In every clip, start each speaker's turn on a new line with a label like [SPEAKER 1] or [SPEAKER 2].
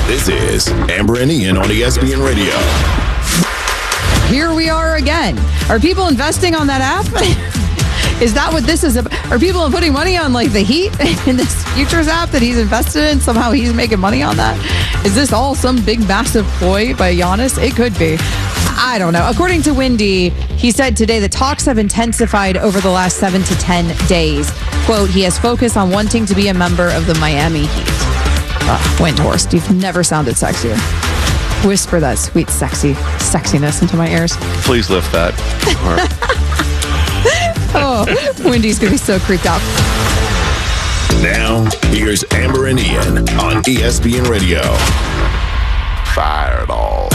[SPEAKER 1] This is Amber and Ian on ESPN Radio.
[SPEAKER 2] Here we are again. Are people investing on that app? Is that what this is about? Are people putting money on like the Heat in this futures app that he's invested in? Somehow he's making money on that? Is this all some big massive ploy by Giannis? It could be. I don't know. According to Windy, he said today that talks have intensified over the last 7 to 10 days. Quote, he has focused on wanting to be a member of the Miami Heat. Windhorst, you've never sounded sexier. Whisper that sweet, sexiness into my ears.
[SPEAKER 3] Please lift that.
[SPEAKER 2] Oh, Wendy's going to be so creeped out.
[SPEAKER 1] Now, here's Amber and Ian on ESPN Radio. Fire it all.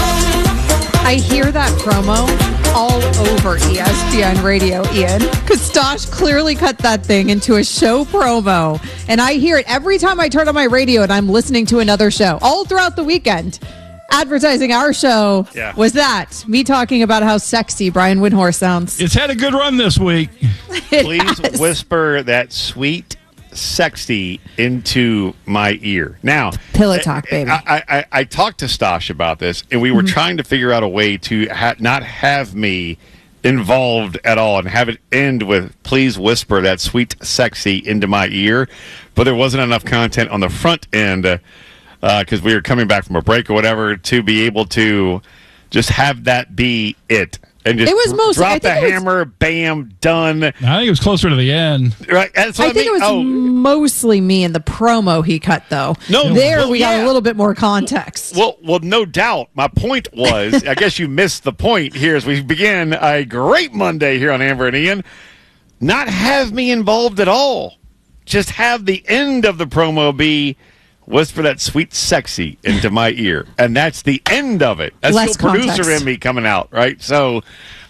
[SPEAKER 2] I hear that promo all over ESPN Radio, Ian, because Stosh clearly cut that thing into a show promo. And I hear it every time I turn on my radio and I'm listening to another show all throughout the weekend. Advertising our show was that. Me talking about how sexy Brian Windhorst sounds.
[SPEAKER 4] It's had a good run this week.
[SPEAKER 3] Please whisper that sweet, sexy into my ear. Now,
[SPEAKER 2] pillow talk, baby.
[SPEAKER 3] I talked to Stosh about this, and we were trying to figure out a way to not have me involved at all and have it end with please whisper that sweet, sexy into my ear. But there wasn't enough content on the front end because we were coming back from a break or whatever to be able to just have that be it. And just
[SPEAKER 2] it was mostly,
[SPEAKER 3] drop the hammer, bam, done.
[SPEAKER 4] I think it was closer to the end.
[SPEAKER 3] Right, that's what
[SPEAKER 2] I think it was mostly me in the promo he cut, though.
[SPEAKER 3] No,
[SPEAKER 2] we got a little bit more context.
[SPEAKER 3] Well, no doubt. My point was, I guess you missed the point here as we begin a great Monday here on Amber and Ian. Not have me involved at all. Just have the end of the promo be whisper that sweet sexy into my ear. And that's the end of it. That's
[SPEAKER 2] Less
[SPEAKER 3] the producer
[SPEAKER 2] context.
[SPEAKER 3] in me coming out, right? So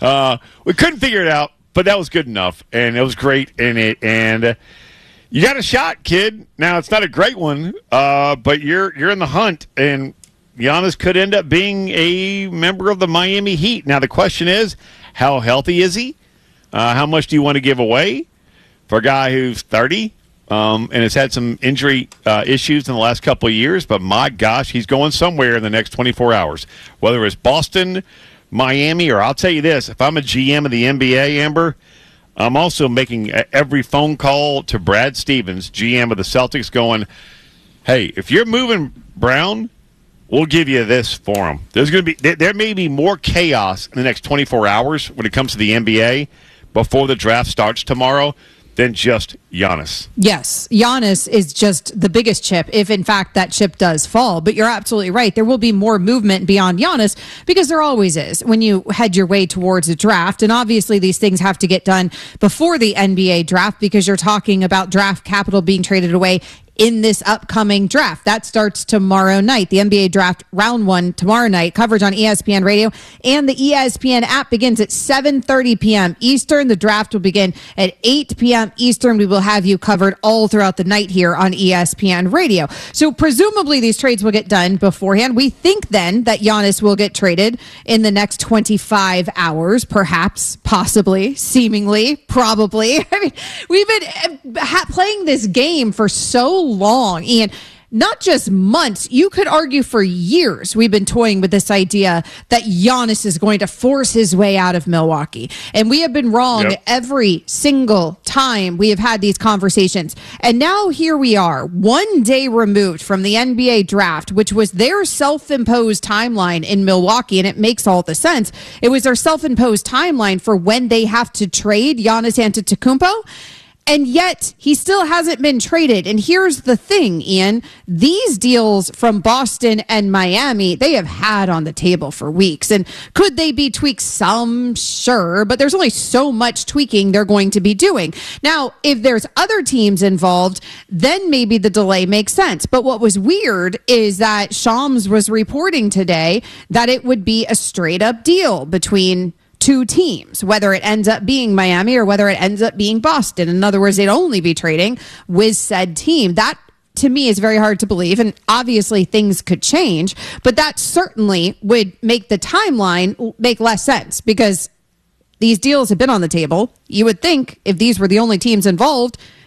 [SPEAKER 3] we couldn't figure it out, but that was good enough. And it was great in it. And you got a shot, kid. Now, it's not a great one, but you're in the hunt. And Giannis could end up being a member of the Miami Heat. Now, the question is, how healthy is he? How much do you want to give away for a guy who's 30? And has had some injury issues in the last couple of years, but my gosh, he's going somewhere in the next 24 hours. Whether it's Boston, Miami, or I'll tell you this, if I'm a GM of the NBA, Amber, I'm also making every phone call to Brad Stevens, GM of the Celtics, going, hey, if you're moving Brown, we'll give you this for him. There may be more chaos in the next 24 hours when it comes to the NBA before the draft starts tomorrow than just Giannis.
[SPEAKER 2] Yes, Giannis is just the biggest chip if, in fact, that chip does fall. But you're absolutely right. There will be more movement beyond Giannis because there always is when you head your way towards a draft. And obviously, these things have to get done before the NBA draft because you're talking about draft capital being traded away in this upcoming draft. That starts tomorrow night. The NBA draft round 1 tomorrow night. Coverage on ESPN Radio and the ESPN app begins at 7:30 p.m. Eastern. The draft will begin at 8 p.m. Eastern. We will have you covered all throughout the night here on ESPN Radio. So presumably these trades will get done beforehand. We think then that Giannis will get traded in the next 25 hours, perhaps, possibly, seemingly, probably. I mean, we've been playing this game for so long, Ian, not just months, you could argue for years we've been toying with this idea that Giannis is going to force his way out of Milwaukee. And we have been wrong every single time we have had these conversations. And now here we are, one day removed from the NBA draft, which was their self-imposed timeline in Milwaukee, and it makes all the sense. It was their self-imposed timeline for when they have to trade Giannis Antetokounmpo. And yet, he still hasn't been traded. And here's the thing, Ian. These deals from Boston and Miami, they have had on the table for weeks. And could they be tweaked some? Sure. But there's only so much tweaking they're going to be doing. Now, if there's other teams involved, then maybe the delay makes sense. But what was weird is that Shams was reporting today that it would be a straight-up deal between two teams, whether it ends up being Miami or whether it ends up being Boston. In other words, they'd only be trading with said team. That, to me, is very hard to believe. And obviously things could change, but that certainly would make the timeline make less sense because these deals have been on the table. You would think if these were the only teams involved,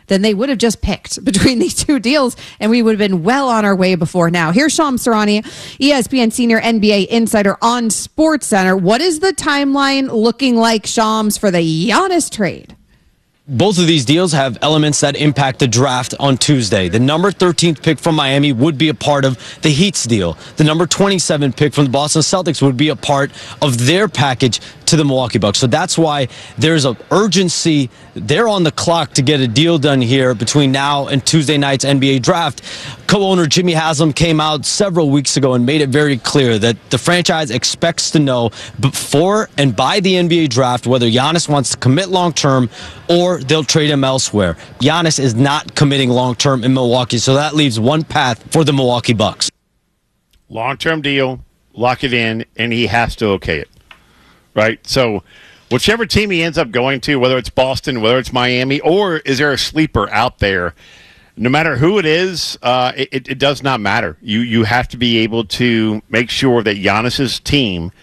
[SPEAKER 2] then they would have just picked between these two deals, and we would have been well on our way before now. Here's Shams Charania, ESPN senior NBA insider on SportsCenter. What is the timeline looking like, Shams, for the Giannis trade?
[SPEAKER 5] Both of these deals have elements that impact the draft on Tuesday. The number 13th pick from Miami would be a part of the Heat's deal. The number 27 pick from the Boston Celtics would be a part of their package to the Milwaukee Bucks. So that's why there's an urgency. They're on the clock to get a deal done here between now and Tuesday night's NBA draft. Co-owner Jimmy Haslam came out several weeks ago and made it very clear that the franchise expects to know before and by the NBA draft whether Giannis wants to commit long-term or they'll trade him elsewhere. Giannis is not committing long-term in Milwaukee, so that leaves one path for the Milwaukee Bucks.
[SPEAKER 3] Long-term deal, lock it in, and he has to okay it. Right? So whichever team he ends up going to, whether it's Boston, whether it's Miami, or is there a sleeper out there, no matter who it is, it does not matter. You have to be able to make sure that Giannis's team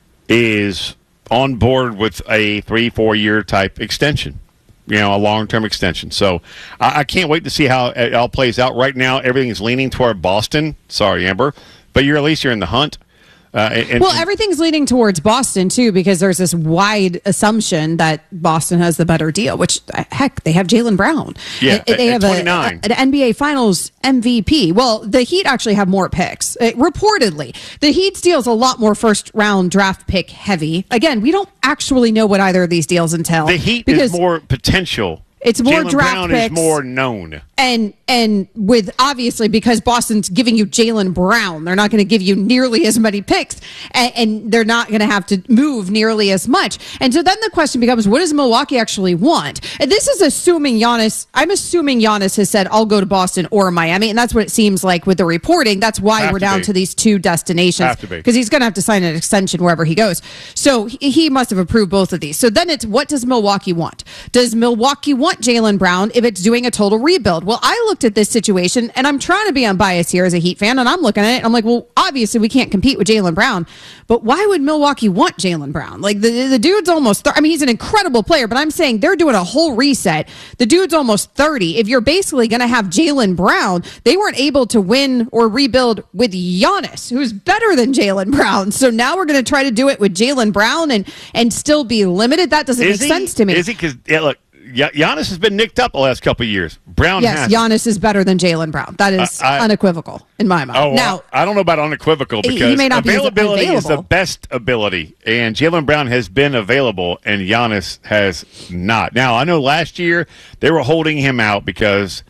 [SPEAKER 3] is on board with a 3-4 year type extension, a long-term extension. So I can't wait to see how it all plays out. Right now, everything is leaning toward Boston. Sorry, Amber, but at least you're in the hunt.
[SPEAKER 2] Everything's leaning towards Boston, too, because there's this wide assumption that Boston has the better deal, which, heck, they have Jaylen Brown.
[SPEAKER 3] Yeah,
[SPEAKER 2] they have an
[SPEAKER 3] 29.
[SPEAKER 2] NBA Finals MVP. Well, the Heat actually have more picks. Reportedly, the Heat's deal is a lot more first-round draft pick heavy. Again, we don't actually know what either of these deals entail.
[SPEAKER 3] The Heat is more potential.
[SPEAKER 2] It's more
[SPEAKER 3] Jaylen
[SPEAKER 2] draft
[SPEAKER 3] Brown
[SPEAKER 2] picks.
[SPEAKER 3] is more known.
[SPEAKER 2] And with obviously because Boston's giving you Jaylen Brown, they're not going to give you nearly as many picks, and they're not going to have to move nearly as much. And so then the question becomes, what does Milwaukee actually want? And this is assuming Giannis. I'm assuming Giannis has said, "I'll go to Boston or Miami," and that's what it seems like with the reporting. That's why we're down to these two destinations, because he's going to have to sign an extension wherever he goes. So he must have approved both of these. So then it's, what does Milwaukee want? Does Milwaukee want Jaylen Brown if it's doing a total rebuild? Well, I looked at this situation, and I'm trying to be unbiased here as a Heat fan, and I'm looking at it, and I'm like, well, obviously we can't compete with Jaylen Brown, but why would Milwaukee want Jaylen Brown? Like, the dude's almost, he's an incredible player, but I'm saying they're doing a whole reset. The dude's almost 30. If you're basically going to have Jaylen Brown, they weren't able to win or rebuild with Giannis, who's better than Jaylen Brown. So now we're going to try to do it with Jaylen Brown and still be limited. That doesn't make sense to me.
[SPEAKER 3] Is he? Because, look, Giannis has been nicked up the last couple of years. Brown
[SPEAKER 2] yes,
[SPEAKER 3] has.
[SPEAKER 2] Giannis is better than Jaylen Brown. That is unequivocal in my mind.
[SPEAKER 3] Oh,
[SPEAKER 2] now,
[SPEAKER 3] I don't know about unequivocal, because
[SPEAKER 2] he may not
[SPEAKER 3] availability
[SPEAKER 2] be
[SPEAKER 3] is the best ability, and Jaylen Brown has been available, and Giannis has not. Now, I know last year they were holding him out because,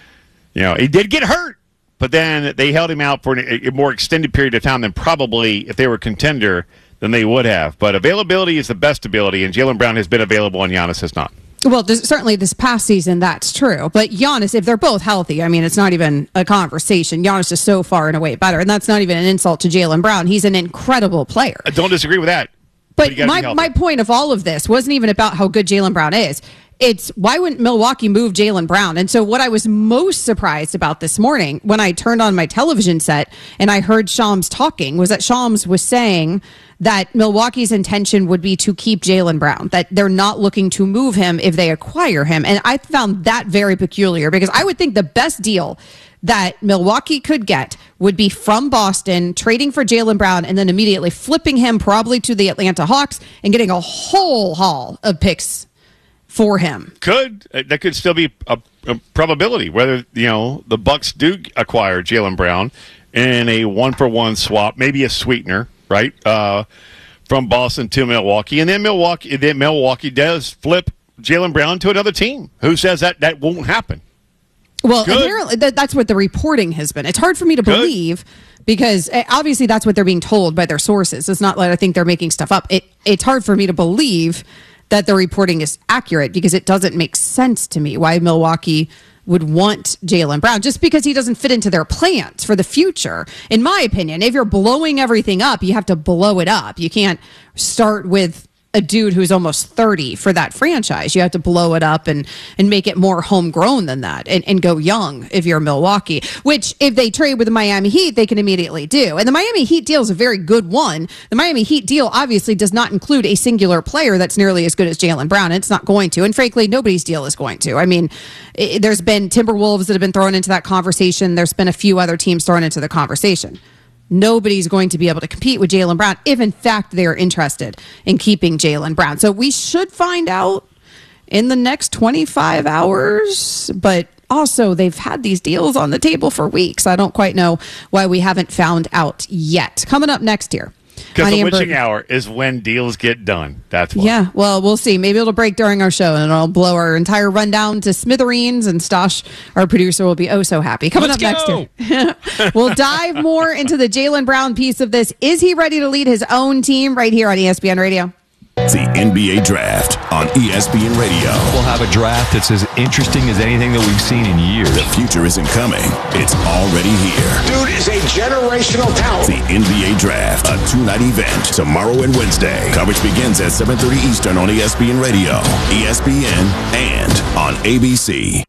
[SPEAKER 3] he did get hurt, but then they held him out for a more extended period of time than probably if they were a contender than they would have. But availability is the best ability, and Jaylen Brown has been available, and Giannis has not.
[SPEAKER 2] Well, certainly this past season, that's true. But Giannis, if they're both healthy, it's not even a conversation. Giannis is so far and away better. And that's not even an insult to Jaylen Brown. He's an incredible player.
[SPEAKER 3] I don't disagree with that.
[SPEAKER 2] But my point of all of this wasn't even about how good Jaylen Brown is. It's why wouldn't Milwaukee move Jaylen Brown? And so what I was most surprised about this morning when I turned on my television set and I heard Shams talking was that Shams was saying that Milwaukee's intention would be to keep Jaylen Brown, that they're not looking to move him if they acquire him. And I found that very peculiar, because I would think the best deal that Milwaukee could get would be from Boston, trading for Jaylen Brown, and then immediately flipping him probably to the Atlanta Hawks and getting a whole haul of picks for him.
[SPEAKER 3] That could still be a probability, whether the Bucks do acquire Jaylen Brown in a 1-for-1 swap, maybe a sweetener, right, from Boston to Milwaukee, and then Milwaukee does flip Jaylen Brown to another team. Who says that won't happen?
[SPEAKER 2] Well, apparently that's what the reporting has been. It's hard for me to believe, because obviously that's what they're being told by their sources. It's not like I think they're making stuff up. It's hard for me to believe that the reporting is accurate, because it doesn't make sense to me why Milwaukee would want Jaylen Brown, just because he doesn't fit into their plans for the future. In my opinion, if you're blowing everything up, you have to blow it up. You can't start with a dude who's almost 30 for that franchise. You have to blow it up and make it more homegrown than that and go young if you're Milwaukee, which if they trade with the Miami Heat, they can immediately do. And the Miami Heat deal is a very good one. The Miami Heat deal obviously does not include a singular player that's nearly as good as Jaylen Brown. It's not going to. And frankly, nobody's deal is going to. I mean, there's been Timberwolves that have been thrown into that conversation. There's been a few other teams thrown into the conversation. Nobody's going to be able to compete with Jaylen Brown if, in fact, they're interested in keeping Jaylen Brown. So we should find out in the next 25 hours. But also, they've had these deals on the table for weeks. I don't quite know why we haven't found out yet. Coming up next year.
[SPEAKER 3] Because the witching hour is when deals get done. That's why.
[SPEAKER 2] Yeah, well, we'll see. Maybe it'll break during our show, and it'll blow our entire rundown to smithereens, and Stosh, our producer, will be oh so happy. Coming up next year, we'll dive more into the Jaylen Brown piece of this. Is he ready to lead his own team right here on ESPN Radio?
[SPEAKER 1] The NBA Draft on ESPN Radio.
[SPEAKER 6] We'll have a draft that's as interesting as anything that we've seen in years.
[SPEAKER 1] The future isn't coming. It's already here.
[SPEAKER 7] Dude is a generational talent.
[SPEAKER 1] The NBA Draft, a two-night event, tomorrow and Wednesday. Coverage begins at 7:30 Eastern on ESPN Radio, ESPN, and on ABC.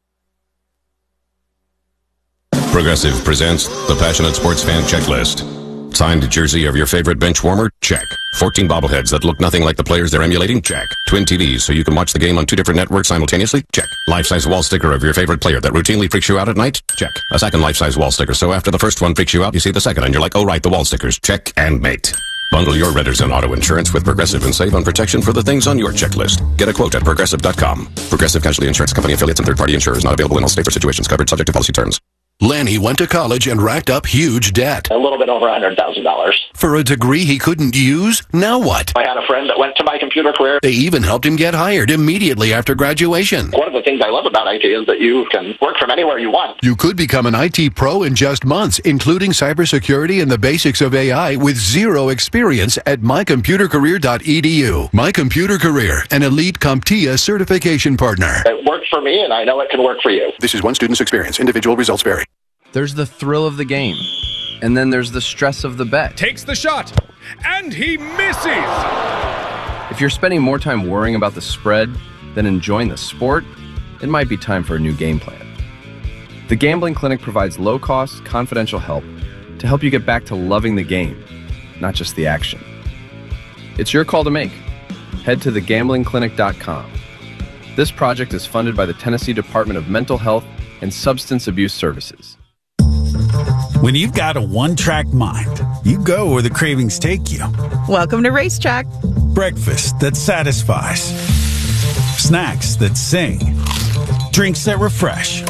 [SPEAKER 8] Progressive presents the Passionate Sports Fan Checklist. Signed jersey of your favorite bench warmer? Check. 14 bobbleheads that look nothing like the players they're emulating? Check. Twin TVs so you can watch the game on 2 different networks simultaneously? Check. Life-size wall sticker of your favorite player that routinely freaks you out at night? Check. A second life-size wall sticker so after the first one freaks you out, you see the second and you're like, oh right, the wall stickers. Check and mate. Bundle your renters and auto insurance with Progressive and save on protection for the things on your checklist. Get a quote at Progressive.com. Progressive Casualty Insurance Company affiliates and third-party insurers not available in all states or situations. Covered subject to policy terms.
[SPEAKER 1] Lanny went to college and racked up huge debt.
[SPEAKER 9] A little bit over $100,000.
[SPEAKER 1] For a degree he couldn't use? Now what?
[SPEAKER 9] I had a friend that went to My Computer Career.
[SPEAKER 1] They even helped him get hired immediately after graduation.
[SPEAKER 9] One of the things I love about IT is that you can work from anywhere you want.
[SPEAKER 1] You could become an IT pro in just months, including cybersecurity and the basics of AI with zero experience at mycomputercareer.edu. My Computer Career, an elite CompTIA certification partner.
[SPEAKER 9] It worked for me, and I know it can work for you.
[SPEAKER 1] This is one student's experience. Individual results vary.
[SPEAKER 10] There's the thrill of the game, and then there's the stress of the bet.
[SPEAKER 11] Takes the shot, and he misses!
[SPEAKER 10] If you're spending more time worrying about the spread than enjoying the sport, it might be time for a new game plan. The Gambling Clinic provides low-cost, confidential help to help you get back to loving the game, not just the action. It's your call to make. Head to thegamblingclinic.com. This project is funded by the Tennessee Department of Mental Health and Substance Abuse Services.
[SPEAKER 12] When you've got a one-track mind, you go where the cravings take you.
[SPEAKER 13] Welcome to Racetrack.
[SPEAKER 12] Breakfast that satisfies. Snacks that sing. Drinks that refresh.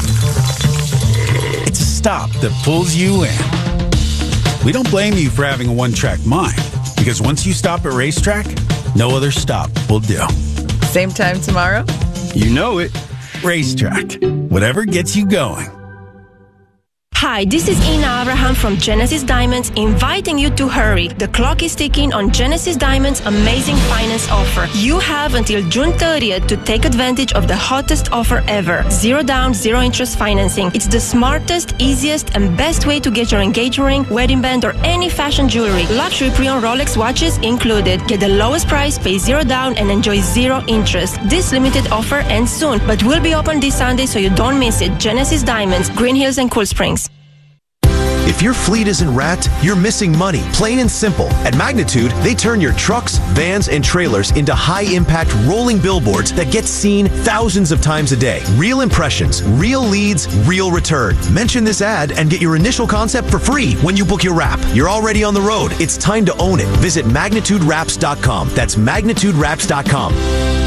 [SPEAKER 12] It's a stop that pulls you in. We don't blame you for having a one-track mind, because once you stop at Racetrack, no other stop will do.
[SPEAKER 13] Same time tomorrow?
[SPEAKER 12] You know it. Racetrack. Whatever gets you going.
[SPEAKER 14] Hi, this is Ina Abraham from Genesis Diamonds, inviting you to hurry. The clock is ticking on Genesis Diamonds' amazing finance offer. You have until June 30th to take advantage of the hottest offer ever. 0 down, 0 interest financing. It's the smartest, easiest, and best way to get your engagement ring, wedding band, or any fashion jewelry. Luxury pre-owned Rolex watches included. Get the lowest price, pay 0 down, and enjoy 0 interest. This limited offer ends soon, but will be open this Sunday, so you don't miss it. Genesis Diamonds, Green Hills and Cool Springs.
[SPEAKER 15] If your fleet isn't wrapped, you're missing money, plain and simple. At Magnitude, they turn your trucks, vans, and trailers into high-impact rolling billboards that get seen thousands of times a day. Real impressions, real leads, real return. Mention this ad and get your initial concept for free when you book your wrap. You're already on the road. It's time to own it. Visit MagnitudeWraps.com. That's MagnitudeWraps.com.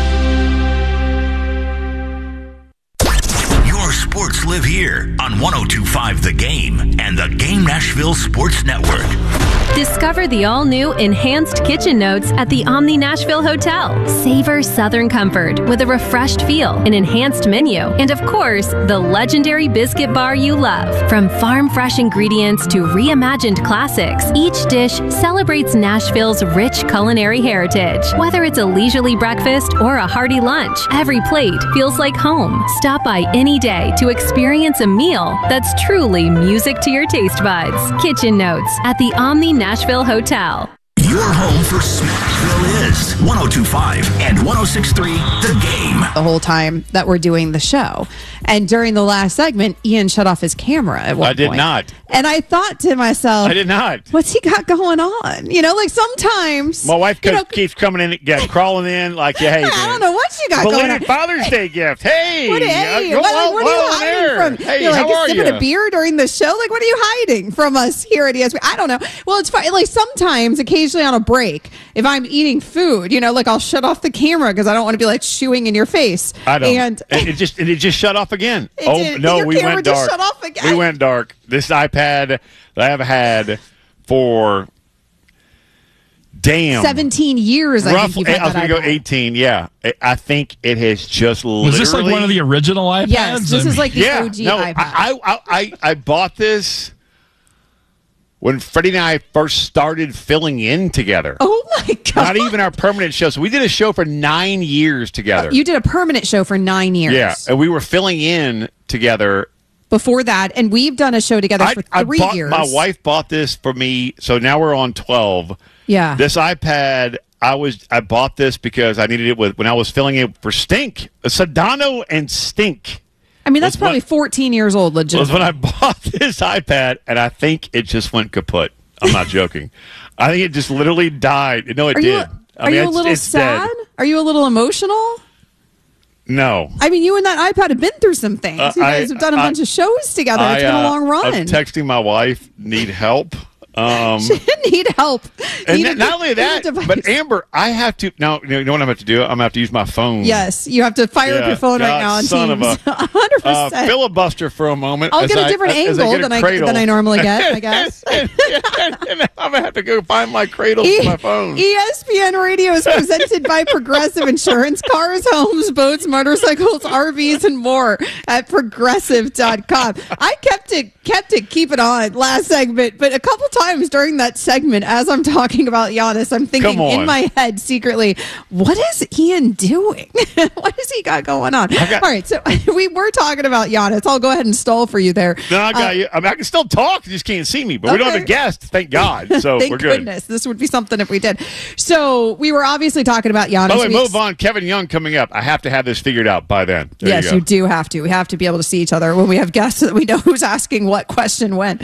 [SPEAKER 16] Sports live here on 102.5 The Game and the Game Nashville Sports Network.
[SPEAKER 17] Discover the all-new Enhanced Kitchen Notes at the Omni Nashville Hotel. Savor Southern comfort with a refreshed feel, an enhanced menu, and of course, the legendary biscuit bar you love. From farm-fresh ingredients to reimagined classics, each dish celebrates Nashville's rich culinary heritage. Whether it's a leisurely breakfast or a hearty lunch, every plate feels like home. Stop by any day to experience a meal that's truly music to your taste buds. Kitchen Notes at the Omni Nashville Hotel.
[SPEAKER 16] your home for Smashville is 102.5 and 106.3 The Game.
[SPEAKER 2] The whole time that we're doing the show. And during the last segment, Ian shut off his camera at one
[SPEAKER 3] I did
[SPEAKER 2] point.
[SPEAKER 3] not.
[SPEAKER 2] And I thought to myself,
[SPEAKER 3] I did not.
[SPEAKER 2] What's he got going on? Like sometimes
[SPEAKER 3] my wife keeps coming in, crawling in like, hey,
[SPEAKER 2] I don't know what you got going on.
[SPEAKER 3] Father's Day gift. Hey,
[SPEAKER 2] what are you hiding from?
[SPEAKER 3] Hey,
[SPEAKER 2] You're like,
[SPEAKER 3] how are
[SPEAKER 2] sipping
[SPEAKER 3] you?
[SPEAKER 2] a beer during the show? Like, what are you hiding from us here at ESPN? I don't know. Well, it's fine. Like sometimes, occasionally on a break, if I'm eating food, like I'll shut off the camera because I don't want to be like chewing in your face.
[SPEAKER 3] I don't.
[SPEAKER 2] And
[SPEAKER 3] it just shut off again.
[SPEAKER 2] Your
[SPEAKER 3] we
[SPEAKER 2] camera
[SPEAKER 3] went
[SPEAKER 2] just
[SPEAKER 3] dark.
[SPEAKER 2] shut off again.
[SPEAKER 3] We went dark. This iPad that I've had for
[SPEAKER 2] 17 years. I think you've had
[SPEAKER 3] I was
[SPEAKER 2] that
[SPEAKER 3] going to go
[SPEAKER 2] iPad.
[SPEAKER 3] 18. Yeah, I think it has just literally.
[SPEAKER 4] Was this like one of the original iPads?
[SPEAKER 2] Yes, this is like the OG iPad.
[SPEAKER 3] I bought this when Freddie and I first started filling in together.
[SPEAKER 2] Oh my God.
[SPEAKER 3] Not even our permanent show. So we did a show for 9 years together.
[SPEAKER 2] You did a permanent show for 9 years.
[SPEAKER 3] Yeah, and we were filling in together.
[SPEAKER 2] Before that, and we've done a show together for 3 years.
[SPEAKER 3] My wife bought this for me, so now we're on 12.
[SPEAKER 2] Yeah.
[SPEAKER 3] This iPad, I bought this because I needed it when I was filling it for Stink. Sedano and Stink.
[SPEAKER 2] I mean, that's probably 14 years old,
[SPEAKER 3] Was
[SPEAKER 2] legitimately.
[SPEAKER 3] when I bought this iPad, and I think it just went kaput. I'm not joking. I think it just literally died. No, it did.
[SPEAKER 2] Are you a little sad?
[SPEAKER 3] Dead.
[SPEAKER 2] Are you a little emotional?
[SPEAKER 3] No.
[SPEAKER 2] I mean, you and that iPad have been through some things. You guys have done a bunch of shows together. It's been a long run.
[SPEAKER 3] I'm texting my wife, need help.
[SPEAKER 2] She didn't need help.
[SPEAKER 3] And not only that, but Amber, I have to now. You know what I'm about to do? I'm going to have to use my phone.
[SPEAKER 2] Yes, you have to fire up your phone right now on
[SPEAKER 3] son
[SPEAKER 2] Teams.
[SPEAKER 3] Of a
[SPEAKER 2] 100%.
[SPEAKER 3] Filibuster for a moment.
[SPEAKER 2] I'll get a different angle than I normally get, I guess.
[SPEAKER 3] and I'm going to have to go find my cradle for my phone.
[SPEAKER 2] ESPN Radio is presented by Progressive Insurance. Cars, homes, boats, motorcycles, RVs, and more at Progressive.com. I kept it keep it on last segment, but a couple times during that segment, as I'm talking about Giannis, I'm thinking in my head secretly, what is Ian doing? What has he got going on? All right, so we were talking about Giannis. I'll go ahead and stall for you there.
[SPEAKER 3] No, I got you. I mean, I can still talk. You just can't see me, but we don't have a guest. Thank God. So
[SPEAKER 2] Thank
[SPEAKER 3] we're good.
[SPEAKER 2] goodness. This would be something if we did. So we were obviously talking about Giannis.
[SPEAKER 3] By the way, move on. Kevin Young coming up. I have to have this figured out by then. There
[SPEAKER 2] Yes, you do have to. We have to be able to see each other when we have guests so that we know who's asking what question when.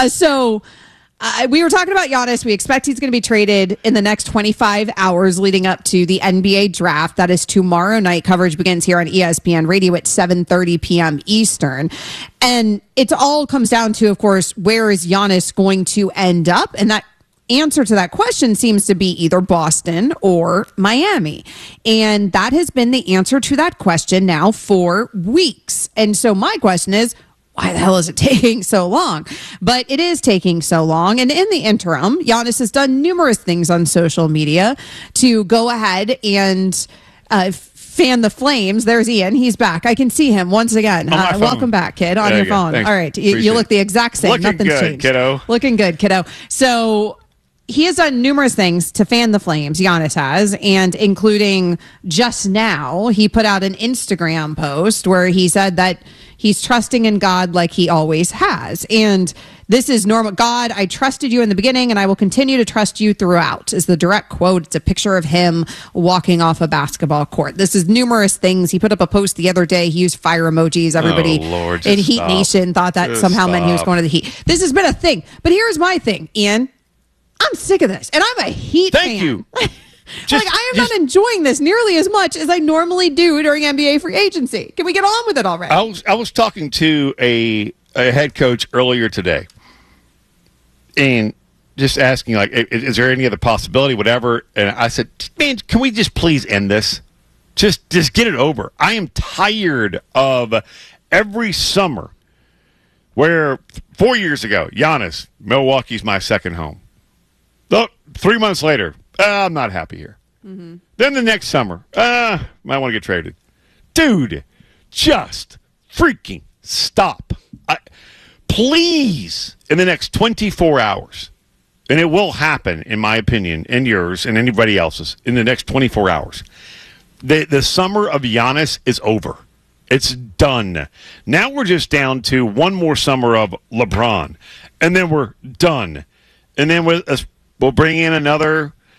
[SPEAKER 2] We were talking about Giannis. We expect he's going to be traded in the next 25 hours leading up to the NBA draft. That is tomorrow night. Coverage begins here on ESPN Radio at 7:30 p.m. Eastern. And it all comes down to, of course, where is Giannis going to end up? And that answer to that question seems to be either Boston or Miami. And that has been the answer to that question now for weeks. And so my question is, why the hell is it taking so long? But it is taking so long. And in the interim, Giannis has done numerous things on social media to go ahead and fan the flames. There's Ian. He's back. I can see him once again. Welcome back, kid, on your phone.
[SPEAKER 3] Thanks.
[SPEAKER 2] All right. You look the exact same.
[SPEAKER 3] Looking
[SPEAKER 2] Nothing's
[SPEAKER 3] good,
[SPEAKER 2] changed.
[SPEAKER 3] kiddo.
[SPEAKER 2] Looking good, kiddo. So he has done numerous things to fan the flames, Giannis has, and including just now, he put out an Instagram post where he said that he's trusting in God like he always has. And this is normal. God, I trusted you in the beginning and I will continue to trust you throughout, is the direct quote. It's a picture of him walking off a basketball court. This is numerous things. He put up a post the other day. He used fire emojis. Everybody in Heat Nation thought that somehow meant he was going to the Heat. This has been a thing. But here's my thing, Ian. I'm sick of this. And I'm a Heat fan.
[SPEAKER 3] Thank you.
[SPEAKER 2] I am not enjoying this nearly as much as I normally do during NBA free agency. Can we get on with it already?
[SPEAKER 3] I was talking to a head coach earlier today and just asking, like, is there any other possibility, whatever? And I said, man, can we just please end this? Just get it over. I am tired of every summer where 4 years ago, Giannis, Milwaukee's my second home. Look, 3 months later, I'm not happy here. Mm-hmm. Then the next summer, might want to get traded. Dude, just freaking stop. Please, in the next 24 hours, and it will happen, in my opinion, and yours, and anybody else's, in the next 24 hours, the summer of Giannis is over. It's done. Now we're just down to one more summer of LeBron, and then we're done. And then we'll bring in another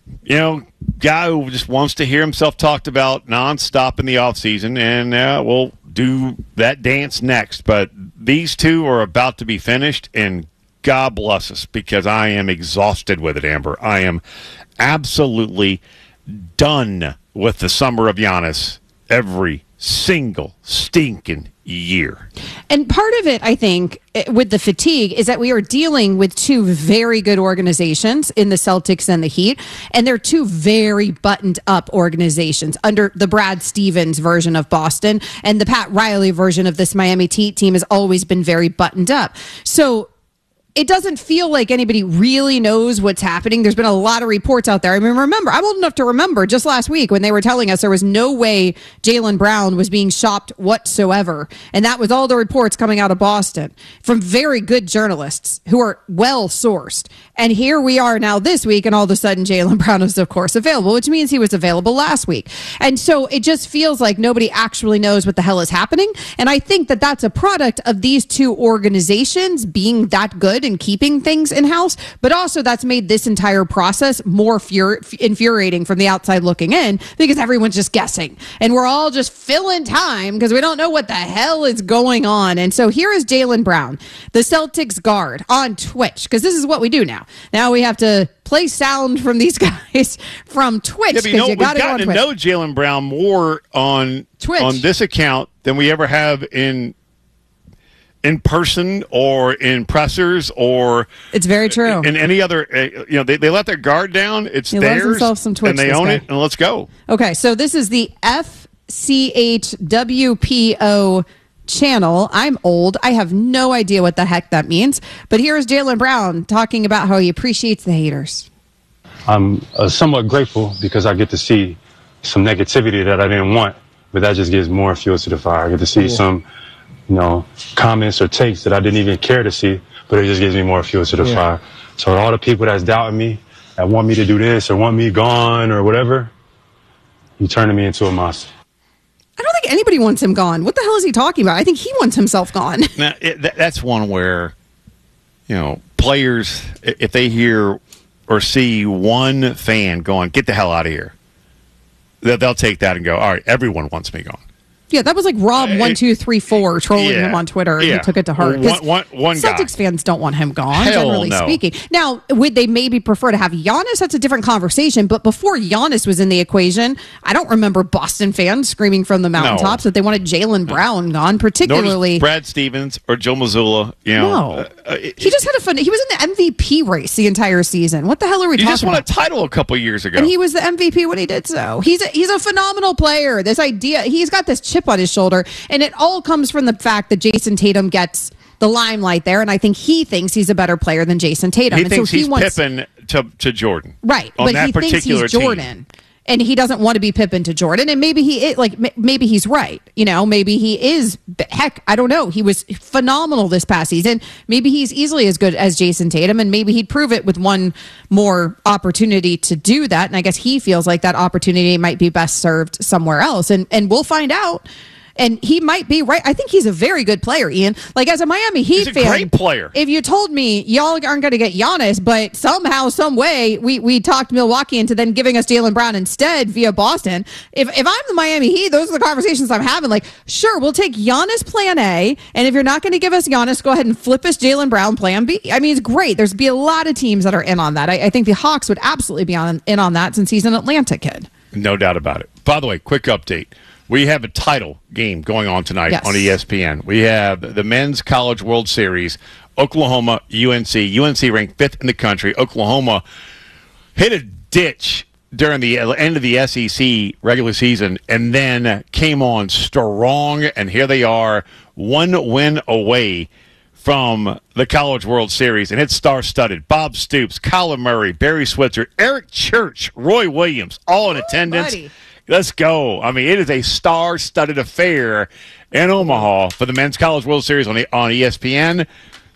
[SPEAKER 3] guy who just wants to hear himself talked about nonstop in the offseason, and we'll do that dance next. But these two are about to be finished, and God bless us, because I am exhausted with it, Amber. I am absolutely done with the summer of Giannis every single stinking year.
[SPEAKER 2] And part of it, I think, with the fatigue is that we are dealing with two very good organizations in the Celtics and the Heat, and they're two very buttoned up organizations under the Brad Stevens version of Boston, and the Pat Riley version of this Miami Heat team has always been very buttoned up. So it doesn't feel like anybody really knows what's happening. There's been a lot of reports out there. I mean, remember, I'm old enough to remember just last week when they were telling us there was no way Jaylen Brown was being shopped whatsoever. And that was all the reports coming out of Boston from very good journalists who are well sourced. And here we are now this week, and all of a sudden Jaylen Brown is, of course, available, which means he was available last week. And so it just feels like nobody actually knows what the hell is happening. And I think that that's a product of these two organizations being that good and keeping things in-house, but also that's made this entire process more infuriating from the outside looking in, because everyone's just guessing. And we're all just filling time because we don't know what the hell is going on. And so here is Jaylen Brown, the Celtics guard, on Twitch, because this is what we do now. Now we have to play sound from these guys from Twitch.
[SPEAKER 3] Yeah, but we've gotten to know Jaylen Brown more on Twitch, on this account, than we ever have in person or in pressers, or
[SPEAKER 2] it's very true.
[SPEAKER 3] In any other, they let their guard down. It's
[SPEAKER 2] he
[SPEAKER 3] theirs,
[SPEAKER 2] loves himself some Twitch,
[SPEAKER 3] and they own it. And let's go.
[SPEAKER 2] Okay, so this is the FCHWPO channel. I'm old. I have no idea what the heck that means. But here's Jaylen Brown talking about how he appreciates the haters.
[SPEAKER 18] I'm somewhat grateful because I get to see some negativity that I didn't want, but that just gives more fuel to the fire. I get to see some comments or takes that I didn't even care to see, but it just gives me more fuel to the fire. So all the people that's doubting me, that want me to do this or want me gone or whatever, you turning me into a monster.
[SPEAKER 2] I don't think anybody wants him gone. What the hell is he talking about? I think he wants himself gone.
[SPEAKER 3] Now, that's one where, players, if they hear or see one fan going, get the hell out of here, they'll take that and go, all right, everyone wants me gone.
[SPEAKER 2] Yeah, that was like Rob1234 trolling him on Twitter. And he took it to heart.
[SPEAKER 3] One
[SPEAKER 2] Celtics fans don't want him gone, generally
[SPEAKER 3] no.
[SPEAKER 2] speaking. Now, would they maybe prefer to have Giannis? That's a different conversation. But before Giannis was in the equation, I don't remember Boston fans screaming from the mountaintops that they wanted Jaylen Brown gone, particularly
[SPEAKER 3] Brad Stevens or Joe Mazzulla.
[SPEAKER 2] No, he just had a fun. He was in the MVP race the entire season. What the hell are we talking about?
[SPEAKER 3] He just won a title a couple years ago,
[SPEAKER 2] and he was the MVP when he did so. He's a phenomenal player. This idea, he's got this chip on his shoulder, and it all comes from the fact that Jason Tatum gets the limelight there, and I think he thinks he's a better player than Jason Tatum.
[SPEAKER 3] He thinks he's Pippen to Jordan,
[SPEAKER 2] right?
[SPEAKER 3] On
[SPEAKER 2] but
[SPEAKER 3] that
[SPEAKER 2] he thinks he's Jordan, and he doesn't want to be Pippen to Jordan. And maybe maybe he's right. Maybe he is. Heck, I don't know. He was phenomenal this past season. Maybe he's easily as good as Jason Tatum, and maybe he'd prove it with one more opportunity to do that. And I guess he feels like that opportunity might be best served somewhere else. And we'll find out. And he might be right. I think he's a very good player, Ian. Like, as a Miami Heat fan,
[SPEAKER 3] he's a great player. If
[SPEAKER 2] you told me y'all aren't going to get Giannis, but somehow, some way, we talked Milwaukee into then giving us Jaylen Brown instead via Boston. If I'm the Miami Heat, those are the conversations I'm having. Like, sure, we'll take Giannis plan A, and if you're not going to give us Giannis, go ahead and flip us Jaylen Brown plan B. I mean, it's great. There's be a lot of teams that are in on that. I think the Hawks would absolutely be in on that since he's an Atlanta kid.
[SPEAKER 3] No doubt about it. By the way, quick update. We have a title game going on tonight on ESPN. We have the Men's College World Series, Oklahoma, UNC. UNC ranked 5th in the country. Oklahoma hit a ditch during the end of the SEC regular season and then came on strong, and here they are, one win away from the College World Series, and it's star-studded. Bob Stoops, Kyler Murray, Barry Switzer, Eric Church, Roy Williams, all in attendance.
[SPEAKER 2] Buddy.
[SPEAKER 3] Let's go. I mean, it is a star-studded affair in Omaha for the Men's College World Series on ESPN.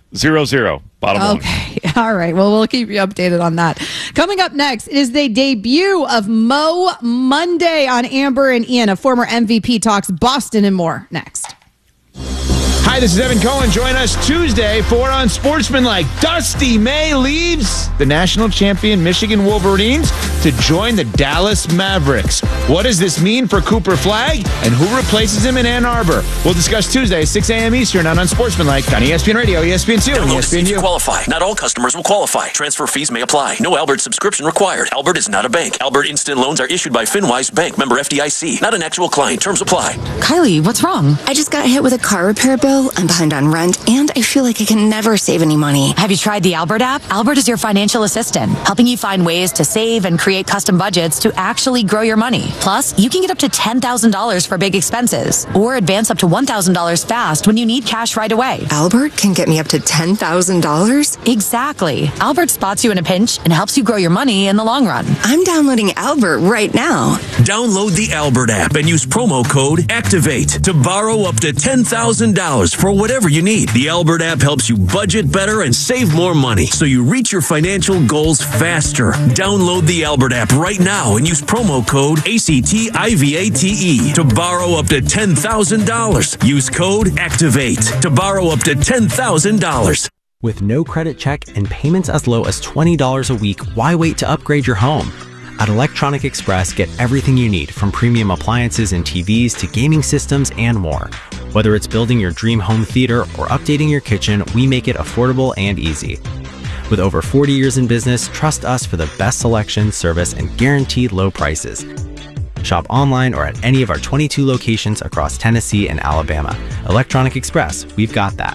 [SPEAKER 3] 0-0. Bottom line.
[SPEAKER 2] Okay. All right. Well, we'll keep you updated on that. Coming up next is the debut of Mo Monday on Amber and Ian. A former MVP talks Boston and more next.
[SPEAKER 19] Hi, this is Evan Cohen. Join us Tuesday for Unsportsmanlike. Dusty May leaves the national champion Michigan Wolverines to join the Dallas Mavericks. What does this mean for Cooper Flagg, and who replaces him in Ann Arbor? We'll discuss Tuesday, 6 a.m. Eastern on Unsportsmanlike on ESPN Radio, ESPN2, and ESPNU.
[SPEAKER 20] Qualify. Not all customers will qualify. Transfer fees may apply. No Albert subscription required. Albert is not a bank. Albert Instant Loans are issued by FinWise Bank, member FDIC. Not an actual client. Terms apply.
[SPEAKER 21] Kylie, what's wrong? I just got hit with a car repair bill. I'm behind on rent, and I feel like I can never save any money.
[SPEAKER 22] Have you tried the Albert app? Albert is your financial assistant, helping you find ways to save and create custom budgets to actually grow your money. Plus, you can get up to $10,000 for big expenses, or advance up to $1,000 fast when you need cash right away.
[SPEAKER 21] Albert can get me up to $10,000?
[SPEAKER 22] Exactly. Albert spots you in a pinch and helps you grow your money in the long run.
[SPEAKER 21] I'm downloading Albert right now.
[SPEAKER 20] Download the Albert app and use promo code ACTIVATE to borrow up to $10,000 for whatever you need. The Albert app helps you budget better and save more money so you reach your financial goals faster. Download the Albert app right now and use promo code ACTIVATE to borrow up to $10,000. Use code ACTIVATE to borrow up to $10,000.
[SPEAKER 23] With no credit check and payments as low as $20 a week, why wait to upgrade your home? At Electronic Express, get everything you need, from premium appliances and TVs to gaming systems and more. Whether it's building your dream home theater or updating your kitchen, we make it affordable and easy. With over 40 years in business, trust us for the best selection, service, and guaranteed low prices. Shop online or at any of our 22 locations across Tennessee and Alabama. Electronic Express, we've got that.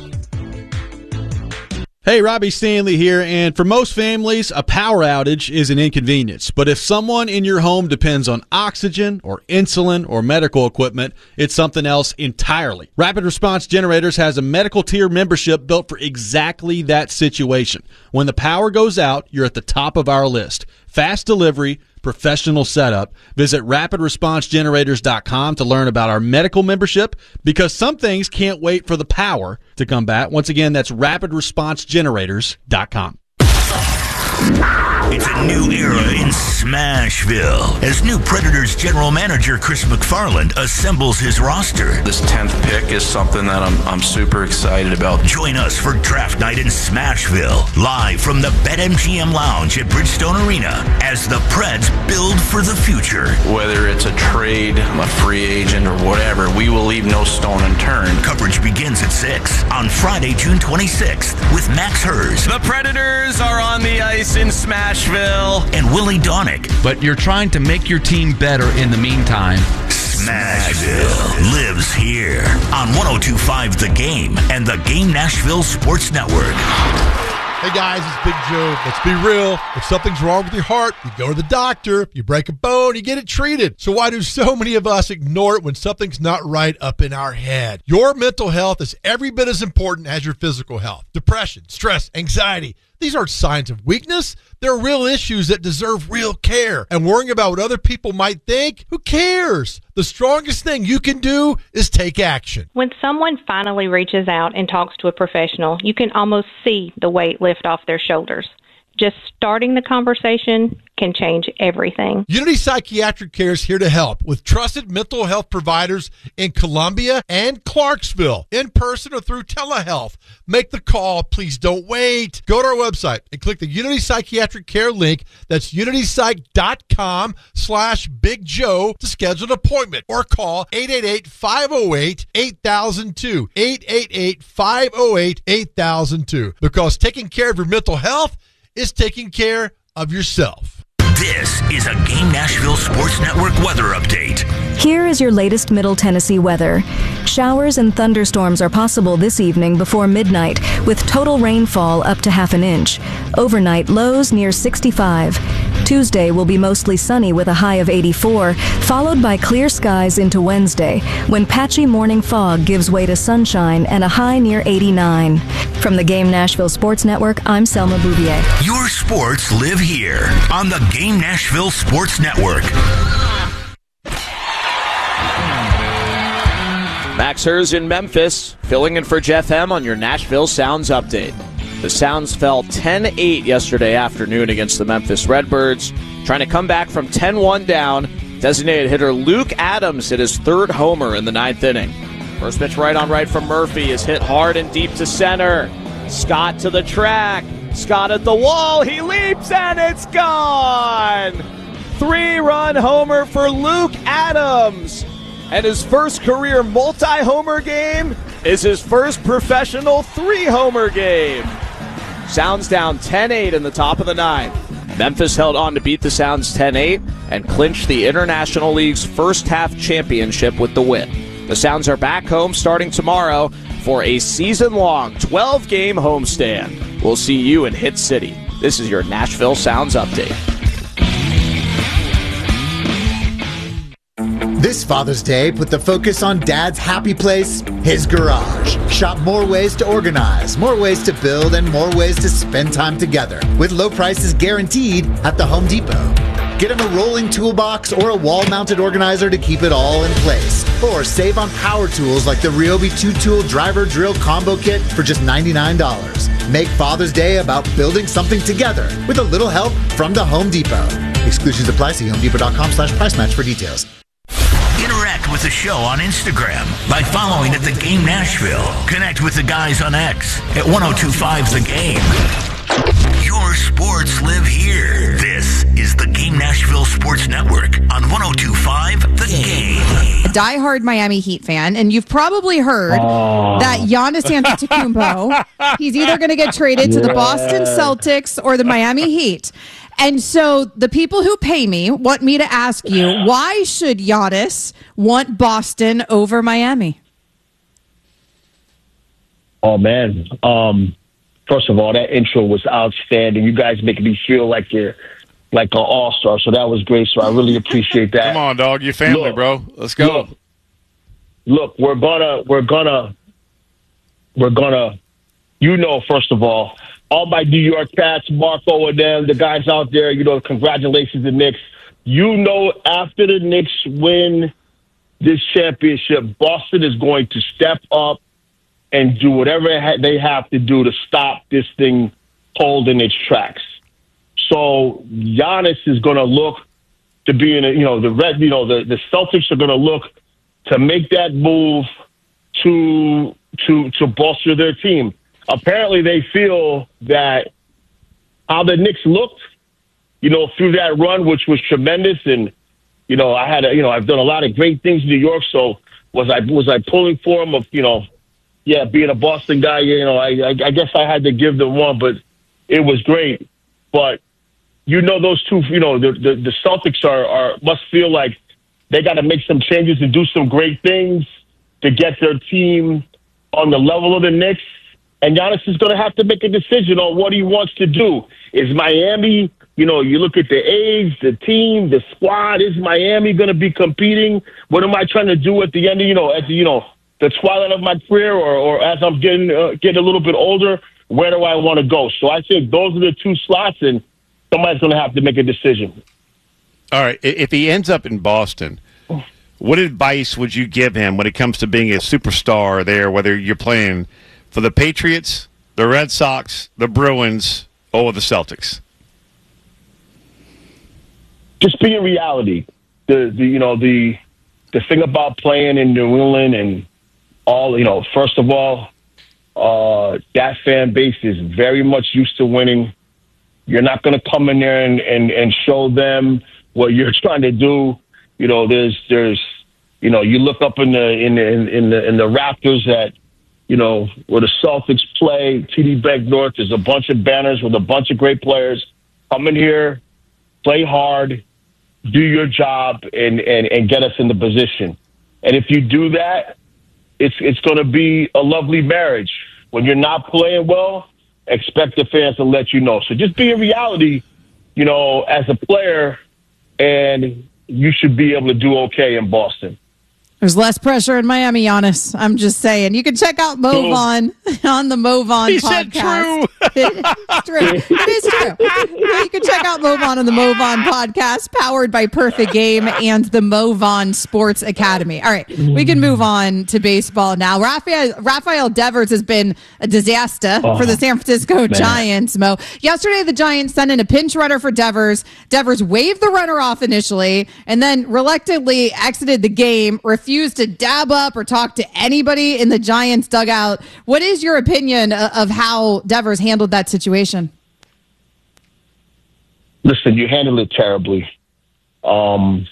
[SPEAKER 24] Hey, Robbie Stanley here, and for most families, a power outage is an inconvenience. But if someone in your home depends on oxygen or insulin or medical equipment, it's something else entirely. Rapid Response Generators has a medical tier membership built for exactly that situation. When the power goes out, you're at the top of our list. Fast delivery, professional setup. Visit rapidresponsegenerators.com to learn about our medical membership, because some things can't wait for the power to come back. Once again, that's rapidresponsegenerators.com.
[SPEAKER 16] It's a new era in Smashville as new Predators general manager Chris McFarland assembles his roster.
[SPEAKER 25] This 10th pick is something that I'm super excited about.
[SPEAKER 16] Join us for draft night in Smashville, live from the BetMGM Lounge at Bridgestone Arena as the Preds build for the future.
[SPEAKER 25] Whether it's a trade, a free agent, or whatever, we will leave no stone unturned.
[SPEAKER 16] Coverage begins at 6 on Friday, June 26th with Max Hers.
[SPEAKER 26] The Predators are on the ice in Smashville.
[SPEAKER 16] And Willie Donick.
[SPEAKER 27] But you're trying to make your team better in the meantime.
[SPEAKER 16] Smashville lives here on 102.5 The Game and the Game Nashville Sports Network.
[SPEAKER 28] Hey guys, it's Big Joe. Let's be real. If something's wrong with your heart, you go to the doctor. If you break a bone, you get it treated. So why do so many of us ignore it when something's not right up in our head? Your mental health is every bit as important as your physical health. Depression, stress, anxiety. These aren't signs of weakness. They're real issues that deserve real care. And worrying about what other people might think, who cares? The strongest thing you can do is take action.
[SPEAKER 29] When someone finally reaches out and talks to a professional, you can almost see the weight lift off their shoulders. Just starting the conversation can change everything.
[SPEAKER 28] Unity Psychiatric Care is here to help with trusted mental health providers in Columbia and Clarksville, in person or through telehealth. Make the call. Please don't wait. Go to our website and click the Unity Psychiatric Care link. That's unitypsych.com/Big Joe to schedule an appointment, or call 888-508-8002. 888-508-8002. Because taking care of your mental health is taking care of yourself.
[SPEAKER 16] This is a Game Nashville Sports Network weather update.
[SPEAKER 30] Here is your latest Middle Tennessee weather. Showers and thunderstorms are possible this evening before midnight, with total rainfall up to half an inch. Overnight lows near 65. Tuesday will be mostly sunny with a high of 84, followed by clear skies into Wednesday, when patchy morning fog gives way to sunshine and a high near 89. From the Game Nashville Sports Network, I'm Selma Bouvier.
[SPEAKER 16] Your sports live here on the Game Nashville Sports Network.
[SPEAKER 31] Max Hers in Memphis, filling in for Jeff M on your Nashville Sounds update. The Sounds fell 10-8 yesterday afternoon against the Memphis Redbirds, trying to come back from 10-1 down. Designated hitter Luke Adams hit his third homer in the ninth inning. First pitch right on right from Murphy is hit hard and deep to center. Scott to the track. Scott at the wall. He leaps and it's gone. 3-run homer for Luke Adams. And his first career multi-homer game is his first professional 3-homer game. Sounds down 10-8 in the top of the ninth. Memphis held on to beat the Sounds 10-8 and clinched the International League's first half championship with the win. The Sounds are back home starting tomorrow for a season-long 12-game homestand. We'll see you in Hit City. This is your Nashville Sounds Update.
[SPEAKER 1] This Father's Day, put the focus on Dad's happy place, his garage. Shop more ways to organize, more ways to build, and more ways to spend time together. With low prices guaranteed at the Home Depot. Get him a rolling toolbox or a wall-mounted organizer to keep it all in place. Or save on power tools like the Ryobi 2-tool driver drill combo kit for just $99. Make Father's Day about building something together with a little help from the Home Depot. Exclusions apply. See homedepot.com/price match for details.
[SPEAKER 16] Interact with the show on Instagram by following at The Game Nashville. Connect with the guys on X at 1025 The Game. Your sports live here. This is The Game Nashville Sports Network on 1025 The Game.
[SPEAKER 2] Diehard Miami Heat fan, and you've probably heard that Giannis Antetokounmpo, he's either going to get traded to the Boston Celtics or the Miami Heat. And so the people who pay me want me to ask you, why should Giannis want Boston over Miami?
[SPEAKER 5] Oh, man. First of all, that intro was outstanding. You guys make me feel like you're like an all-star, so that was great. So I really appreciate that.
[SPEAKER 3] Come on, dog. Your family, bro. Let's go.
[SPEAKER 5] Look, we're gonna, first of all my New York Cats, Marco and them, the guys out there, congratulations to Knicks. After the Knicks win this championship, Boston is going to step up and do whatever they have to do to stop this thing cold in its tracks. So Giannis is going to look to be in the Celtics are going to look to make that move to bolster their team. Apparently they feel that how the Knicks looked, through that run, which was tremendous. And, I've done a lot of great things in New York. So was I pulling for them of, being a Boston guy, I guess I had to give them one, but it was great. But, those two, the Celtics must feel like they got to make some changes and do some great things to get their team on the level of the Knicks. And Giannis is going to have to make a decision on what he wants to do. Is Miami, you look at the age, the team, the squad, is Miami going to be competing? What am I trying to do at the end of, the twilight of my career or as I'm getting a little bit older? Where do I want to go? So I think those are the two slots, and somebody's going to have to make a decision.
[SPEAKER 3] All right. If he ends up in Boston, what advice would you give him when it comes to being a superstar there, whether you're playing for the Patriots, the Red Sox, the Bruins, or the Celtics?
[SPEAKER 5] Just be in reality. The thing about playing in New England and all, first of all, that fan base is very much used to winning. You're not going to come in there and show them what you're trying to do. There's you look up in the Raptors at, where the Celtics play, TD Bank North, there's a bunch of banners with a bunch of great players. Come in here, play hard, do your job, and get us in the position. And if you do that, it's going to be a lovely marriage. When you're not playing well, expect the fans to let you know. So just be in reality, as a player, and you should be able to do okay in Boston.
[SPEAKER 2] There's less pressure in Miami, Giannis. I'm just saying. You can check out Mo Vaughn on the Mo Vaughn podcast. It's true. It is true. You can check out Mo Vaughn on the Mo Vaughn podcast, powered by Perfect Game and the Mo Vaughn Sports Academy. All right, we can move on to baseball now. Rafael Devers has been a disaster for the San Francisco Giants, Mo. Yesterday, the Giants sent in a pinch runner for Devers. Devers waved the runner off initially and then reluctantly exited the game, refused refused to dab up or talk to anybody in the Giants dugout. What is your opinion of how Devers handled that situation?
[SPEAKER 5] Listen, you handled it terribly. You're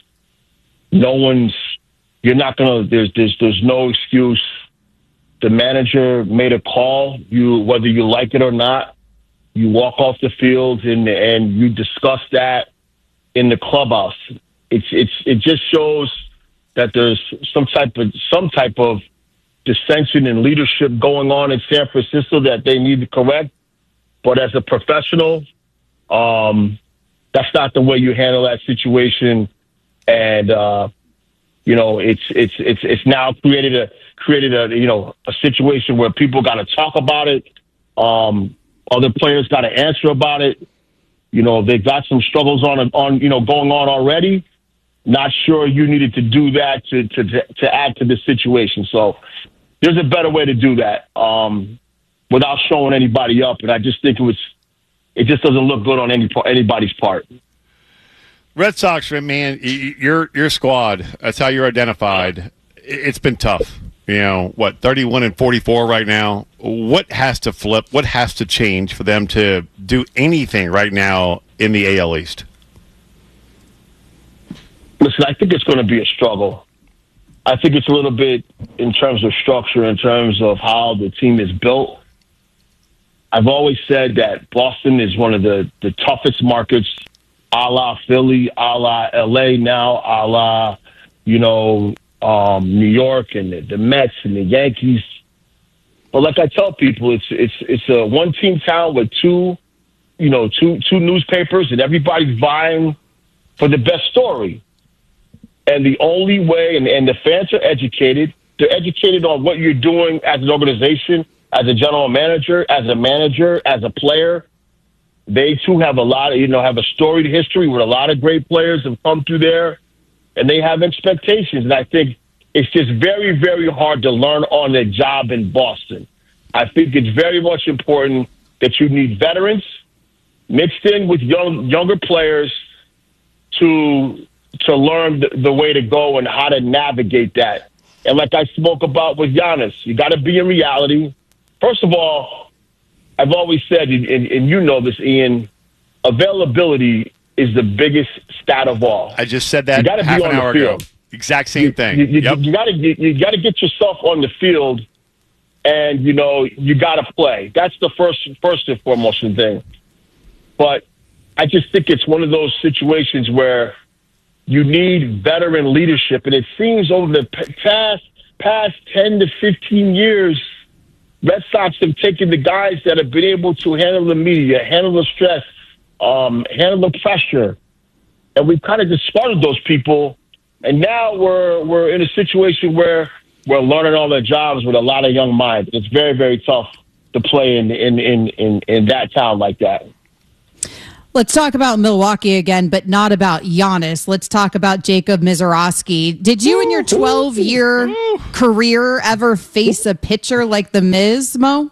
[SPEAKER 5] not going to, there's no excuse. The manager made a call. Whether you like it or not, you walk off the field and you discuss that in the clubhouse. It just shows that there's some type of dissension in leadership going on in San Francisco that they need to correct. But as a professional, that's not the way you handle that situation. And it's now created a situation where people got to talk about it. Other players got to answer about it. They've got some struggles on going on already. Not sure you needed to do that to add to the situation. So there's a better way to do that without showing anybody up. And I just think it just doesn't look good on anybody's part.
[SPEAKER 3] Red Sox, man, your squad, that's how you're identified. It's been tough. 31-44 right now. What has to flip? What has to change for them to do anything right now in the AL East?
[SPEAKER 5] Listen, I think it's going to be a struggle. I think it's a little bit in terms of structure, in terms of how the team is built. I've always said that Boston is one of the toughest markets, a la Philly, a la LA now, a la, New York and the Mets and the Yankees. But like I tell people, it's a one-team town with two newspapers, and everybody's vying for the best story. And the only way, and the fans are educated. They're educated on what you're doing as an organization, as a general manager, as a player. They too have have a storied history where a lot of great players have come through there, and they have expectations. And I think it's just very, very hard to learn on the job in Boston. I think it's very much important that you need veterans mixed in with younger players to learn the way to go and how to navigate that. And like I spoke about with Giannis, you got to be in reality. First of all, I've always said, and you know this, Ian, availability is the biggest stat of all.
[SPEAKER 3] I just said that half an hour ago. Exact same thing.
[SPEAKER 5] You got to get yourself on the field, and you got to play. That's the first and foremost thing. But I just think it's one of those situations where you need veteran leadership, and it seems over the past 10 to 15 years, Red Sox have taken the guys that have been able to handle the media, handle the stress, handle the pressure, and we've kind of discarded those people. And now we're in a situation where we're learning all their jobs with a lot of young minds. It's very, very tough to play in that town like that.
[SPEAKER 2] Let's talk about Milwaukee again, but not about Giannis. Let's talk about Jacob Mizorowski. Did you in your 12-year career ever face a pitcher like the Miz, Mo?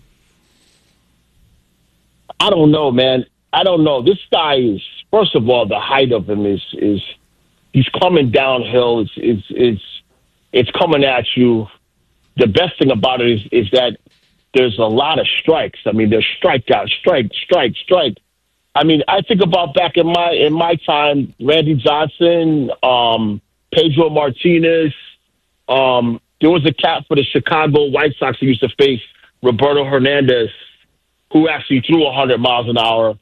[SPEAKER 5] I don't know, man. I don't know. This guy is, first of all, the height of him is he's coming downhill. It's coming at you. The best thing about it is that there's a lot of strikes. I mean, there's strikeout, strike. I mean, I think about back in my time, Randy Johnson, Pedro Martinez. There was a cat for the Chicago White Sox who used to face Roberto Hernandez, who actually threw 100 miles an hour.